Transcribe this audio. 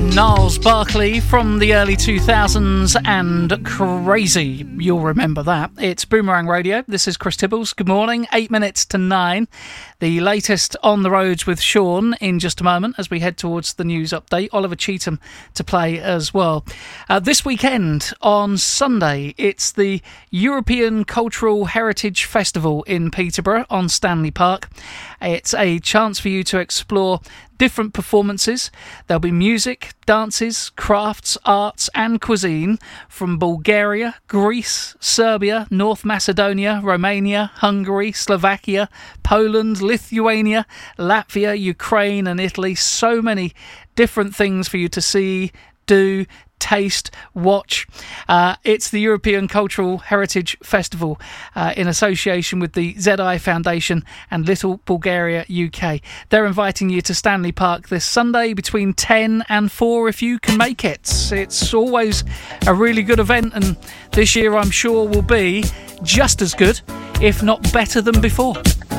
Gnarls Barkley from the early 2000s and Crazy. You'll remember that. It's Boomerang Radio. This is Chris Tibbles. Good morning. 8 minutes to 9. The latest on the roads with Sean in just a moment as we head towards the news update. Oliver Cheetham to play as well. This weekend on Sunday, it's the European Cultural Heritage Festival in Peterborough on Stanley Park. It's a chance for you to explore different performances. There'll be music, dances, crafts, arts and cuisine from Bulgaria, Greece, Serbia, North Macedonia, Romania, Hungary, Slovakia, Poland, Lithuania, Latvia, Ukraine and Italy. So many different things for you to see, do, taste, watch. It's the European Cultural Heritage Festival in association with the ZI Foundation and Little Bulgaria UK. They're inviting you to Stanley Park this Sunday between 10 and 4 if you can make it. It's always a really good event, and this year I'm sure will be just as good, if not better than before.